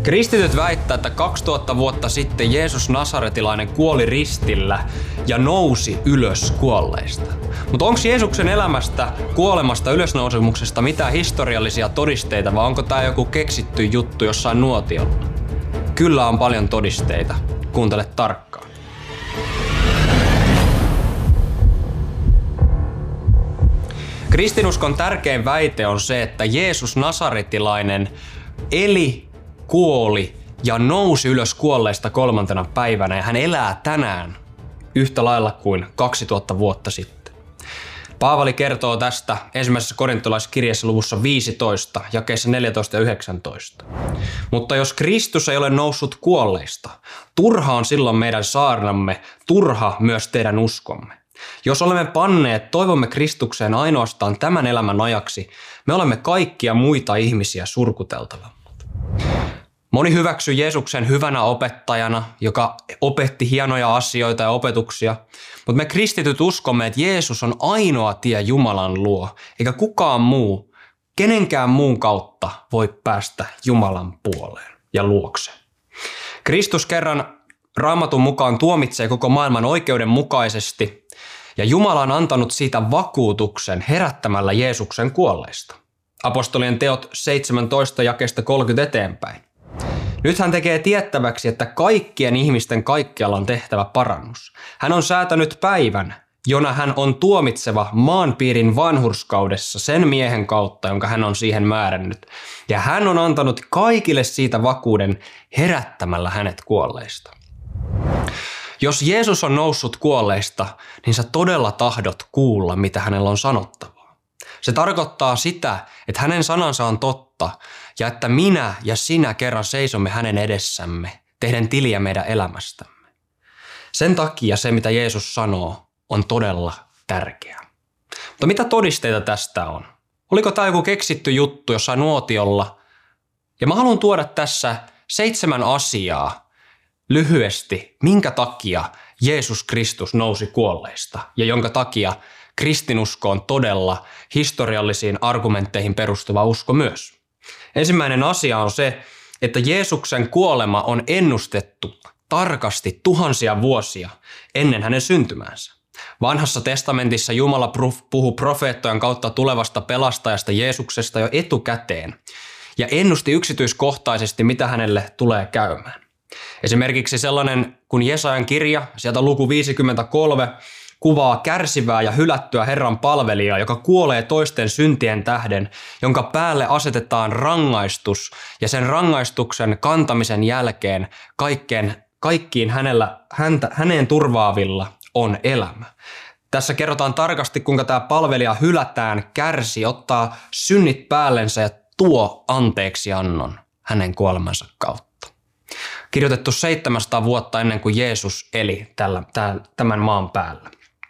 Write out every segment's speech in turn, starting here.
Kristityt väittää, että 2000 vuotta sitten Jeesus Nasaretilainen kuoli ristillä ja nousi ylös kuolleista. Mutta onko Jeesuksen elämästä, kuolemasta, ylösnousemuksesta mitään historiallisia todisteita vai onko tämä joku keksitty juttu jossain nuotiolla? Kyllä on paljon todisteita. Kuuntele tarkkaan. Kristinuskon tärkein väite on se, että Jeesus Nasaretilainen eli, kuoli ja nousi ylös kuolleista 3. päivänä ja hän elää tänään yhtä lailla kuin 2000 vuotta sitten. Paavali kertoo tästä ensimmäisessä korintolaiskirjeessä luvussa 15, jakeissa 14 ja 19. Mutta jos Kristus ei ole noussut kuolleista, turha on silloin meidän saarnamme, turha myös teidän uskomme. Jos olemme panneet toivomme Kristukseen ainoastaan tämän elämän ajaksi, me olemme kaikkia muita ihmisiä surkuteltavammat. Moni hyväksyy Jeesuksen hyvänä opettajana, joka opetti hienoja asioita ja opetuksia, mutta me kristityt uskomme, että Jeesus on ainoa tie Jumalan luo, eikä kukaan muu, kenenkään muun kautta voi päästä Jumalan puoleen ja luokse. Kristus kerran Raamatun mukaan tuomitsee koko maailman oikeudenmukaisesti ja Jumala on antanut siitä vakuutuksen herättämällä Jeesuksen kuolleista. Apostolien teot 17 jakeesta 30 eteenpäin. Nyt hän tekee tiettäväksi, että kaikkien ihmisten kaikkialla on tehtävä parannus. Hän on säätänyt päivän, jona hän on tuomitseva maanpiirin vanhurskaudessa sen miehen kautta, jonka hän on siihen määrännyt. Ja hän on antanut kaikille siitä vakuuden herättämällä hänet kuolleista. Jos Jeesus on noussut kuolleista, niin sä todella tahdot kuulla, mitä hänellä on sanottavaa. Se tarkoittaa sitä, että hänen sanansa on totta ja että minä ja sinä kerran seisomme hänen edessämme, tehden tiliä meidän elämästämme. Sen takia se, mitä Jeesus sanoo, on todella tärkeää. Mutta mitä todisteita tästä on? Oliko tämä joku keksitty juttu jossain nuotiolla? Ja mä haluan tuoda tässä 7 asiaa lyhyesti, minkä takia Jeesus Kristus nousi kuolleista ja jonka takia kristinusko on todella historiallisiin argumentteihin perustuva usko myös. Ensimmäinen asia on se, että Jeesuksen kuolema on ennustettu tarkasti tuhansia vuosia ennen hänen syntymäänsä. Vanhassa testamentissa Jumala puhui profeettojen kautta tulevasta pelastajasta Jeesuksesta jo etukäteen ja ennusti yksityiskohtaisesti, mitä hänelle tulee käymään. Esimerkiksi sellainen kuin Jesajan kirja, sieltä luku 53, kuvaa kärsivää ja hylättyä Herran palvelijaa, joka kuolee toisten syntien tähden, jonka päälle asetetaan rangaistus ja sen rangaistuksen kantamisen jälkeen kaikkiin häneen turvaavilla on elämä. Tässä kerrotaan tarkasti, kuinka tämä palvelija hylätään, kärsii, ottaa synnit päällensä ja tuo anteeksiannon hänen kuolemansa kautta. Kirjoitettu 700 vuotta ennen kuin Jeesus eli tämän maan päällä.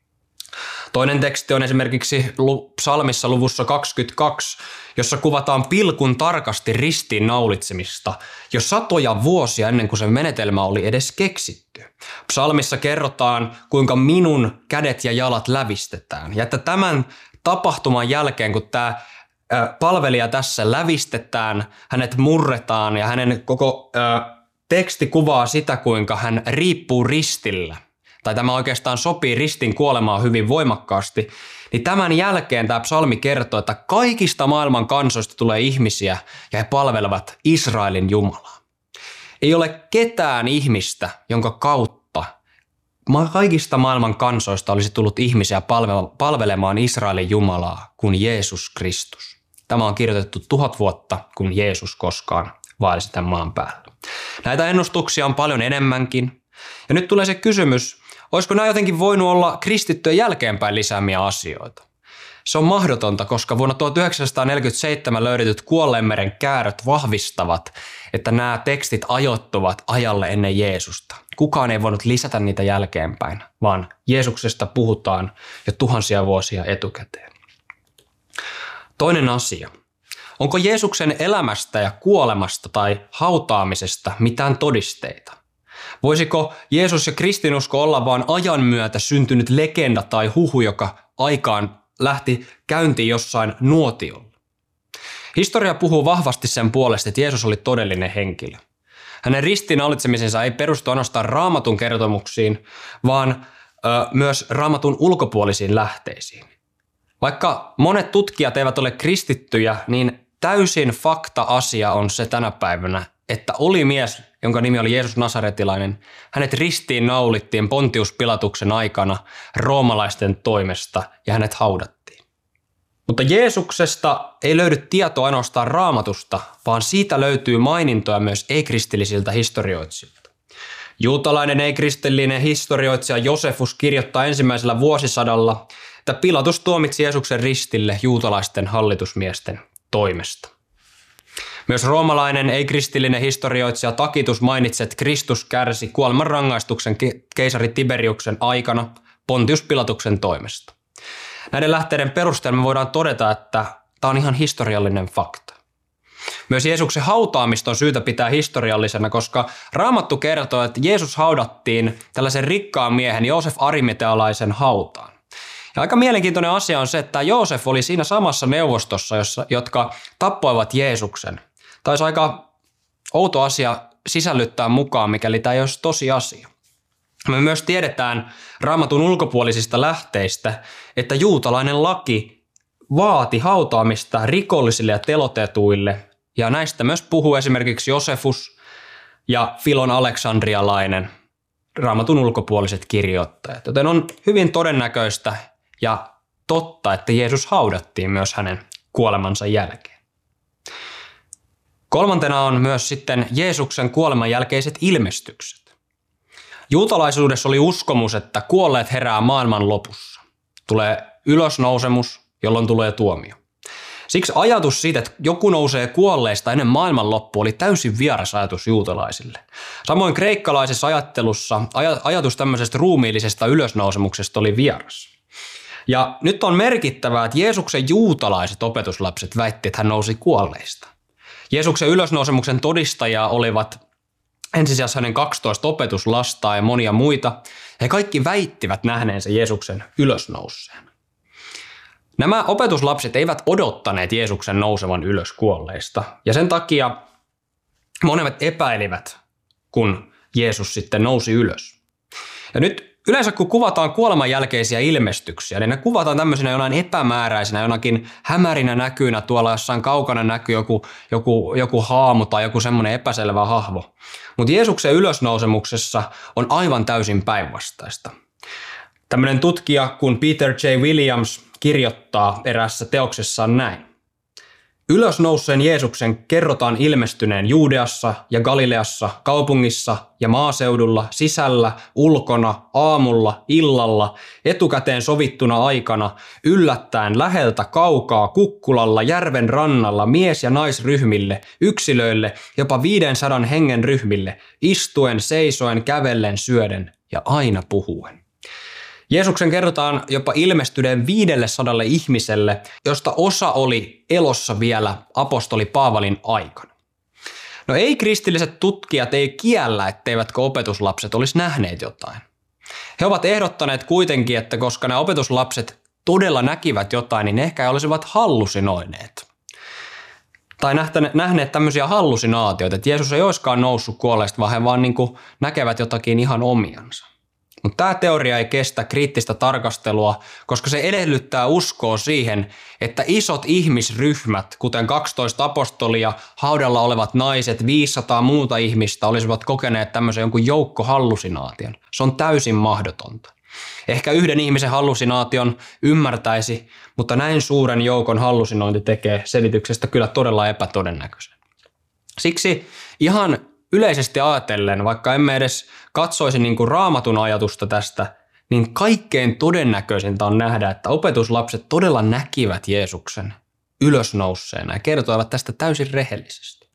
Toinen teksti on esimerkiksi psalmissa luvussa 22, jossa kuvataan pilkun tarkasti ristiin naulitsemista jo satoja vuosia ennen kuin se menetelmä oli edes keksitty. Psalmissa kerrotaan, kuinka minun kädet ja jalat lävistetään ja että tämän tapahtuman jälkeen, kun tämä palvelija tässä lävistetään, hänet murretaan ja hänen koko teksti kuvaa sitä, kuinka hän riippuu ristillä. Tai tämä oikeastaan sopii ristin kuolemaan hyvin voimakkaasti, niin tämän jälkeen tämä psalmi kertoo, että kaikista maailman kansoista tulee ihmisiä ja he palvelevat Israelin Jumalaa. Ei ole ketään ihmistä, jonka kautta kaikista maailman kansoista olisi tullut ihmisiä palvelemaan Israelin Jumalaa kuin Jeesus Kristus. Tämä on kirjoitettu 1000 vuotta, kun Jeesus koskaan vaelsi tämän maan päällä. Näitä ennustuksia on paljon enemmänkin. Ja nyt tulee se kysymys, olisiko nämä jotenkin voinut olla kristittyjen jälkeenpäin lisäämiä asioita? Se on mahdotonta, koska vuonna 1947 löydetyt Kuolleenmeren kääröt vahvistavat, että nämä tekstit ajoittuvat ajalle ennen Jeesusta. Kukaan ei voinut lisätä niitä jälkeenpäin, vaan Jeesuksesta puhutaan jo tuhansia vuosia etukäteen. Toinen asia. Onko Jeesuksen elämästä ja kuolemasta tai hautaamisesta mitään todisteita? Voisiko Jeesus ja kristinusko olla vain ajan myötä syntynyt legenda tai huhu, joka aikaan lähti käyntiin jossain nuotiolla? Historia puhuu vahvasti sen puolesta, että Jeesus oli todellinen henkilö. Hänen ristiinnaulitsemisensa ei perustu ainoastaan Raamatun kertomuksiin, vaan myös Raamatun ulkopuolisiin lähteisiin. Vaikka monet tutkijat eivät ole kristittyjä, niin täysin fakta-asia on se tänä päivänä, että oli mies, jonka nimi oli Jeesus Nasaretilainen. Hänet ristiin naulittiin Pontius Pilatuksen aikana roomalaisten toimesta ja hänet haudattiin. Mutta Jeesuksesta ei löydy tietoa ainoastaan Raamatusta, vaan siitä löytyy mainintoja myös ei-kristillisiltä historioitsijoilta. Juutalainen ei-kristillinen historioitsija Josefus kirjoittaa ensimmäisellä vuosisadalla, että Pilatus tuomitsi Jeesuksen ristille juutalaisten hallitusmiesten toimesta. Myös roomalainen ei-kristillinen historioitsija Tacitus mainitsi, että Kristus kärsi kuolemanrangaistuksen keisari Tiberiuksen aikana Pontius Pilatuksen toimesta. Näiden lähteiden perusteella me voidaan todeta, että tämä on ihan historiallinen fakta. Myös Jeesuksen hautaamista on syytä pitää historiallisena, koska Raamattu kertoo, että Jeesus haudattiin tällaisen rikkaan miehen Joosef Arimatealaisen hautaan. Ja aika mielenkiintoinen asia on se, että Joosef oli siinä samassa neuvostossa, jotka tappoivat Jeesuksen. Tämä olisi aika outo asia sisällyttää mukaan, mikäli tämä ei olisi tosi asia. Me myös tiedetään Raamatun ulkopuolisista lähteistä, että juutalainen laki vaati hautaamista rikollisille ja telotetuille, ja näistä myös puhuu esimerkiksi Josefus ja Filon Aleksandrialainen, Raamatun ulkopuoliset kirjoittajat. Joten on hyvin todennäköistä ja totta, että Jeesus haudattiin myös hänen kuolemansa jälkeen. Kolmantena on myös sitten Jeesuksen kuoleman jälkeiset ilmestykset. Juutalaisuudessa oli uskomus, että kuolleet herää maailman lopussa. Tulee ylösnousemus, jolloin tulee tuomio. Siksi ajatus siitä, että joku nousee kuolleista ennen maailmanloppua, oli täysin vieras ajatus juutalaisille. Samoin kreikkalaisessa ajattelussa ajatus tämmöisestä ruumiillisesta ylösnousemuksesta oli vieras. Ja nyt on merkittävää, että Jeesuksen juutalaiset opetuslapset väitti, että hän nousi kuolleista. Jeesuksen ylösnousemuksen todistajia olivat ensisijassa hänen 12 opetuslastaa ja monia muita. He kaikki väittivät nähneensä Jeesuksen ylösnouseen. Nämä opetuslapset eivät odottaneet Jeesuksen nousevan ylös kuolleista, ja sen takia monet epäilivät, kun Jeesus sitten nousi ylös. Ja nyt yleensä kun kuvataan kuoleman jälkeisiä ilmestyksiä, niin ne kuvataan tämmöisenä jonain epämääräisenä, jonakin hämärinä näkyynä, tuolla jossain kaukana näkyy joku haamu tai joku semmoinen epäselvä hahmo. Mutta Jeesuksen ylösnousemuksessa on aivan täysin päinvastaista. Tämmöinen tutkija kuin Peter J. Williams kirjoittaa eräässä teoksessaan näin. Ylösnouseen Jeesuksen kerrotaan ilmestyneen Juudeassa ja Galileassa, kaupungissa ja maaseudulla, sisällä, ulkona, aamulla, illalla, etukäteen sovittuna aikana, yllättäen läheltä kaukaa, kukkulalla, järven rannalla, mies- ja naisryhmille, yksilöille, jopa 500 hengen ryhmille, istuen, seisoen, kävellen, syöden ja aina puhuen. Jeesuksen kerrotaan jopa ilmestyneen 500 ihmiselle, josta osa oli elossa vielä apostoli Paavalin aikana. No ei-kristilliset tutkijat ei kiellä, etteivätkö opetuslapset olisi nähneet jotain. He ovat ehdottaneet kuitenkin, että koska nämä opetuslapset todella näkivät jotain, niin ehkä he olisivat hallusinoineet. Tai nähneet tämmöisiä hallusinaatioita, että Jeesus ei olisikaan noussut kuolleista, vaan he vaan näkevät jotakin ihan omiansa. Mutta tämä teoria ei kestä kriittistä tarkastelua, koska se edellyttää uskoa siihen, että isot ihmisryhmät, kuten 12 apostolia, haudalla olevat naiset, 500 muuta ihmistä olisivat kokeneet tämmöisen jonkun joukkohallusinaation. Se on täysin mahdotonta. Ehkä yhden ihmisen hallusinaation ymmärtäisi, mutta näin suuren joukon hallusinointi tekee selityksestä kyllä todella epätodennäköisen. Siksi ihan yleisesti ajatellen, vaikka emme edes katsoisi niin kuin Raamatun ajatusta tästä, niin kaikkein todennäköisintä on nähdä, että opetuslapset todella näkivät Jeesuksen ylösnouseena ja kertoivat tästä täysin rehellisesti.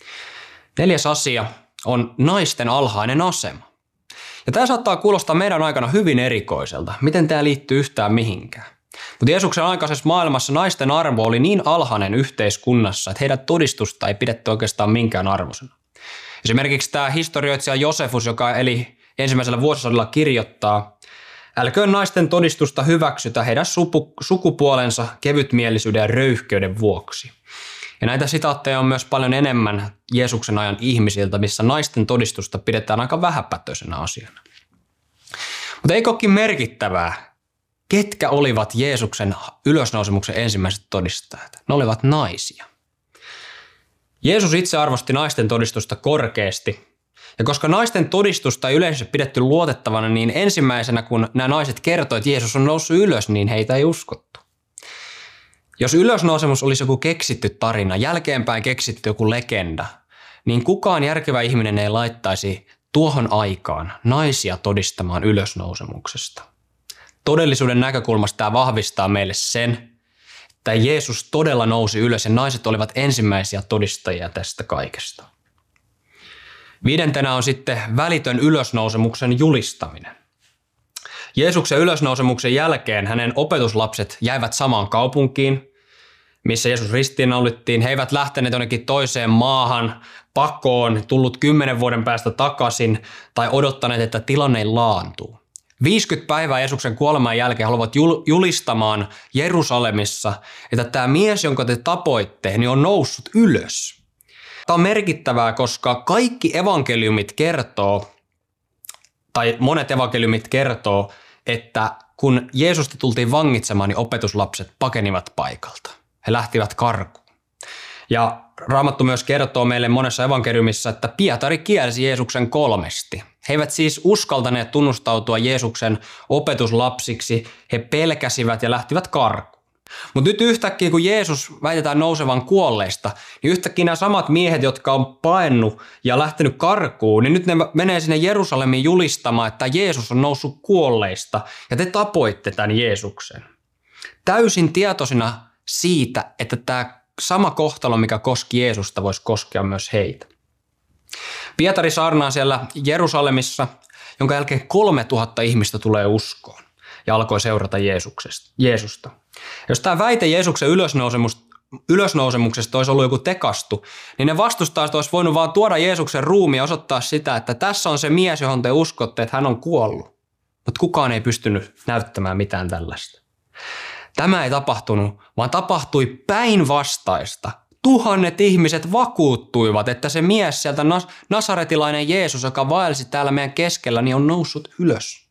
4. asia on naisten alhainen asema. Ja tämä saattaa kuulostaa meidän aikana hyvin erikoiselta. Miten tämä liittyy yhtään mihinkään? Mutta Jeesuksen aikaisessa maailmassa naisten arvo oli niin alhainen yhteiskunnassa, että heidän todistusta ei pidetty oikeastaan minkään arvoisena. Esimerkiksi tämä historioitsija Josefus, joka eli ensimmäisellä vuosisadalla, kirjoittaa: älköön naisten todistusta hyväksytä heidän sukupuolensa kevytmielisyyden ja röyhkeyden vuoksi. Ja näitä sitaatteja on myös paljon enemmän Jeesuksen ajan ihmisiltä, missä naisten todistusta pidetään aika vähäpätöisenä asiana. Mutta eikö olekin merkittävää, ketkä olivat Jeesuksen ylösnousemuksen ensimmäiset todistajat? Ne olivat naisia. Jeesus itse arvosti naisten todistusta korkeasti. Ja koska naisten todistusta ei yleensä pidetty luotettavana, niin ensimmäisenä kun nämä naiset kertoivat, että Jeesus on noussut ylös, niin heitä ei uskottu. Jos ylösnousemus olisi joku keksitty tarina, jälkeenpäin keksitty joku legenda, niin kukaan järkevä ihminen ei laittaisi tuohon aikaan naisia todistamaan ylösnousemuksesta. Todellisuuden näkökulmasta tämä vahvistaa meille sen, että Jeesus todella nousi ylös ja naiset olivat ensimmäisiä todistajia tästä kaikesta. 5. on sitten välitön ylösnousemuksen julistaminen. Jeesuksen ylösnousemuksen jälkeen hänen opetuslapset jäivät samaan kaupunkiin, missä Jeesus ristiinnaulittiin. He eivät lähteneet jonnekin toiseen maahan, pakoon, tullut 10 vuoden päästä takaisin tai odottaneet, että tilanne laantuu. 50 päivää Jeesuksen kuoleman jälkeen haluavat julistamaan Jerusalemissa, että tämä mies, jonka te tapoitte, niin on noussut ylös. Tämä on merkittävää, koska kaikki evankeliumit kertoo, tai monet evankeliumit kertoo, että kun Jeesusta tultiin vangitsemaan, niin opetuslapset pakenivat paikalta. He lähtivät karkuun. Ja Raamattu myös kertoo meille monessa evankeliumissa, että Pietari kielsi Jeesuksen 3. He eivät siis uskaltaneet tunnustautua Jeesuksen opetuslapsiksi, he pelkäsivät ja lähtivät karkuun. Mutta nyt yhtäkkiä, kun Jeesus väitetään nousevan kuolleista, niin yhtäkkiä nämä samat miehet, jotka on paennut ja lähtenyt karkuun, niin nyt ne menee sinne Jerusalemiin julistamaan, että Jeesus on noussut kuolleista ja te tapoitte tämän Jeesuksen. Täysin tietoisina siitä, että tämä sama kohtalo, mikä koski Jeesusta, voisi koskea myös heitä. Pietari saarnaa siellä Jerusalemissa, jonka jälkeen 3000 ihmistä tulee uskoon ja alkoi seurata Jeesusta. Jos tämä väite Jeesuksen ylösnousemuksesta olisi ollut joku tekastu, niin ne vastustajat olisi voinut vaan tuoda Jeesuksen ruumiin ja osoittaa sitä, että tässä on se mies, johon te uskotte, että hän on kuollut. Mutta kukaan ei pystynyt näyttämään mitään tällaista. Tämä ei tapahtunut, vaan tapahtui päinvastaista. Tuhannet ihmiset vakuuttuivat, että se mies sieltä nasaretilainen Jeesus, joka vaelsi täällä meidän keskellä, niin on noussut ylös.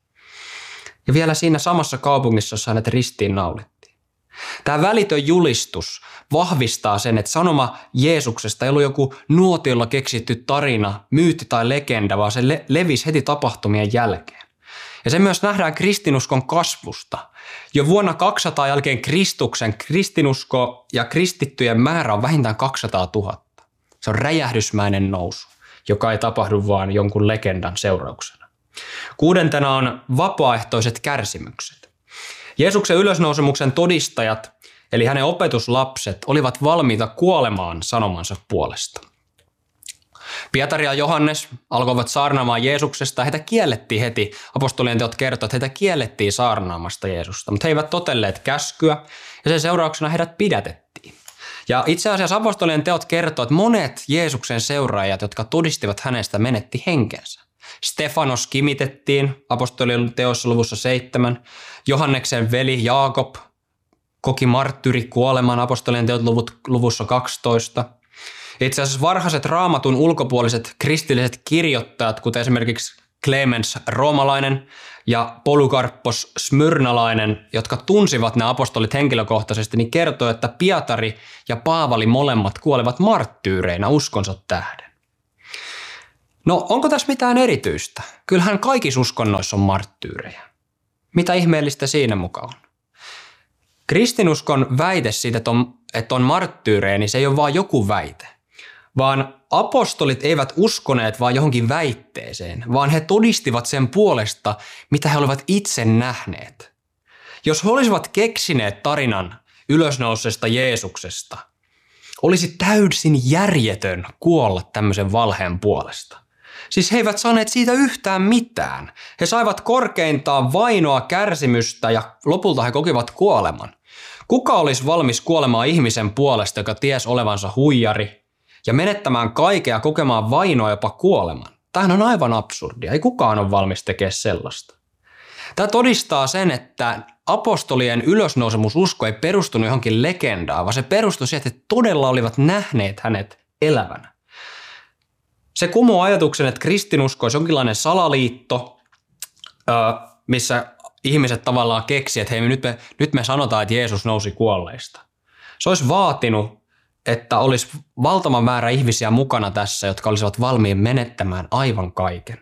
Ja vielä siinä samassa kaupungissa, jossa hänet ristiinnaulittiin. Tämä välitön julistus vahvistaa sen, että sanoma Jeesuksesta ei ollut joku nuotiolla keksitty tarina, myytti tai legenda, vaan se levisi heti tapahtumien jälkeen. Ja se myös nähdään kristinuskon kasvusta. Jo vuonna 200 jälkeen Kristuksen kristinusko ja kristittyjen määrä on vähintään 200 000. Se on räjähdysmäinen nousu, joka ei tapahdu vaan jonkun legendan seurauksena. 6. on vapaaehtoiset kärsimykset. Jeesuksen ylösnousemuksen todistajat, eli hänen opetuslapset, olivat valmiita kuolemaan sanomansa puolesta. Pietari ja Johannes alkoivat saarnaamaan Jeesuksesta. Heitä kiellettiin heti. Apostolien teot kertovat, että heitä kiellettiin saarnaamasta Jeesusta, mutta he eivät totelleet käskyä ja sen seurauksena heidät pidätettiin. Ja itse asiassa apostolien teot kertovat, että monet Jeesuksen seuraajat, jotka todistivat hänestä, menetti henkensä. Stefanos kimitettiin apostolien teossa luvussa 7. Johanneksen veli Jaakob koki marttyyrikuoleman apostolien teot luvussa 12. Itse asiassa varhaiset raamatun ulkopuoliset kristilliset kirjoittajat, kuten esimerkiksi Clemens roomalainen ja Polykarppos smyrnalainen, jotka tunsivat nämä apostolit henkilökohtaisesti, niin kertoo, että Pietari ja Paavali molemmat kuolevat marttyyreinä uskonsa tähden. No onko tässä mitään erityistä? Kyllähän kaikissa uskonnoissa on marttyyrejä. Mitä ihmeellistä siinä mukaan on? Kristinuskon väite siitä, että on marttyyrejä, niin se ei ole vaan joku väite. Vaan apostolit eivät uskoneet vaan johonkin väitteeseen, vaan he todistivat sen puolesta, mitä he olivat itse nähneet. Jos he olisivat keksineet tarinan ylösnousseesta Jeesuksesta, olisi täysin järjetön kuolla tämmöisen valheen puolesta. Siis he eivät saaneet siitä yhtään mitään. He saivat korkeintaan vainoa, kärsimystä ja lopulta he kokivat kuoleman. Kuka olisi valmis kuolemaan ihmisen puolesta, joka ties olevansa huijari, ja menettämään kaikkea, kokemaan vainoa, jopa kuoleman? Tämähän on aivan absurdia. Ei kukaan ole valmis tekemään sellaista. Tämä todistaa sen, että apostolien ylösnousemususko ei perustunut johonkin legendaan, vaan se perustui siihen, että he todella olivat nähneet hänet elävänä. Se kumoo ajatuksen, että kristinusko olisi jonkinlainen salaliitto, missä ihmiset tavallaan keksivät, että hei, nyt me sanotaan, että Jeesus nousi kuolleista. Se olisi vaatinut, että olisi valtava määrä ihmisiä mukana tässä, jotka olisivat valmiin menettämään aivan kaiken.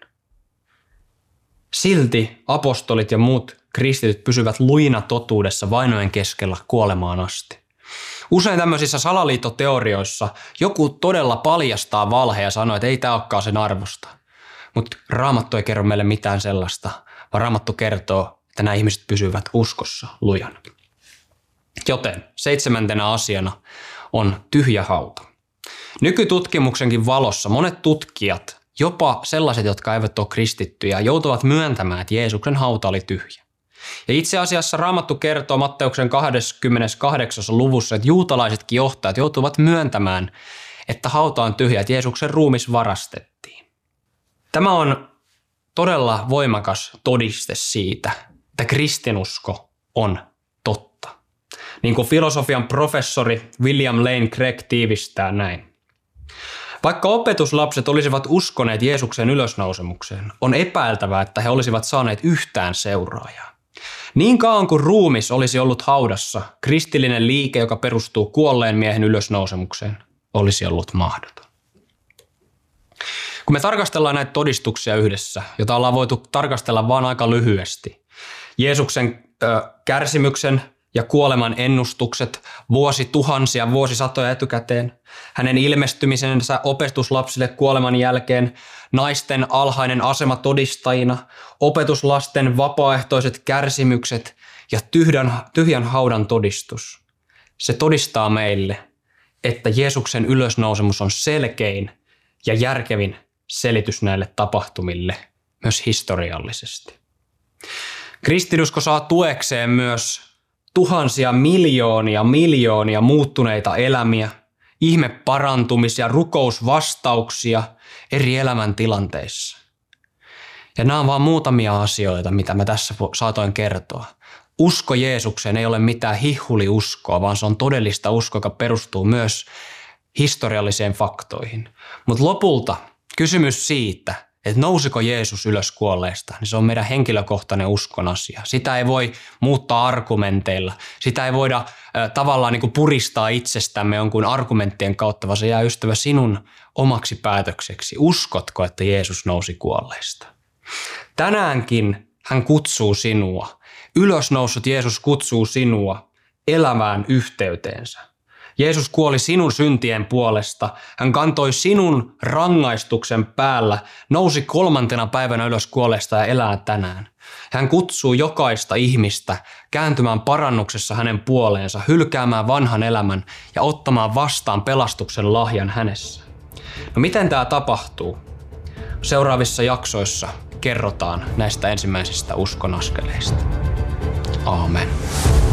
Silti apostolit ja muut kristityt pysyvät luina totuudessa vainojen keskellä kuolemaan asti. Usein tämmöisissä salaliittoteorioissa joku todella paljastaa valheen ja sanoo, että ei tämä olekaan sen arvosta. Mutta Raamattu ei kerro meille mitään sellaista, vaan Raamattu kertoo, että nämä ihmiset pysyvät uskossa lujana. Joten 7. asiana on tyhjä hauta. Nykytutkimuksenkin valossa monet tutkijat, jopa sellaiset, jotka eivät ole kristittyjä, joutuvat myöntämään, että Jeesuksen hauta oli tyhjä. Ja itse asiassa Raamattu kertoo Matteuksen 28. luvussa, että juutalaisetkin johtajat joutuvat myöntämään, että hauta on tyhjä, että Jeesuksen ruumis varastettiin. Tämä on todella voimakas todiste siitä, että kristinusko on totta. Niin kuin filosofian professori William Lane Craig tiivistää näin. Vaikka opetuslapset olisivat uskoneet Jeesuksen ylösnousemukseen, on epäiltävää, että he olisivat saaneet yhtään seuraajaa. Niin kauan kuin ruumis olisi ollut haudassa, kristillinen liike, joka perustuu kuolleen miehen ylösnousemukseen, olisi ollut mahdoton. Kun me tarkastellaan näitä todistuksia yhdessä, jota ollaan voitu tarkastella vain aika lyhyesti, Jeesuksen kärsimyksen ja kuoleman ennustukset vuosituhansia, vuosisatoja etukäteen, hänen ilmestymisensä opetuslapsille kuoleman jälkeen, naisten alhainen asema todistajina, opetuslasten vapaaehtoiset kärsimykset ja tyhjän haudan todistus. Se todistaa meille, että Jeesuksen ylösnousemus on selkein ja järkevin selitys näille tapahtumille myös historiallisesti. Kristinusko saa tuekseen myös tuhansia miljoonia muuttuneita elämiä, ihmeparantumisia, rukousvastauksia eri elämäntilanteissa. Ja nämä on vain muutamia asioita, mitä mä tässä saatoin kertoa. Usko Jeesukseen ei ole mitään hihuliuskoa, vaan se on todellista uskoa, joka perustuu myös historialliseen faktoihin. Mutta lopulta kysymys siitä, että nousiko Jeesus ylös kuolleista, niin se on meidän henkilökohtainen uskon asia. Sitä ei voi muuttaa argumenteilla. Sitä ei voida tavallaan niin kuin puristaa itsestämme jonkun argumenttien kautta, vaan se jää ystävä sinun omaksi päätökseksi. Uskotko, että Jeesus nousi kuolleista? Tänäänkin hän kutsuu sinua. Ylösnoussut Jeesus kutsuu sinua elämään yhteyteensä. Jeesus kuoli sinun syntien puolesta. Hän kantoi sinun rangaistuksen päällä, nousi 3. päivänä ylös kuolleesta ja elää tänään. Hän kutsuu jokaista ihmistä kääntymään parannuksessa hänen puoleensa, hylkäämään vanhan elämän ja ottamaan vastaan pelastuksen lahjan hänessä. No miten tämä tapahtuu? Seuraavissa jaksoissa kerrotaan näistä ensimmäisistä uskonaskeleista. Aamen.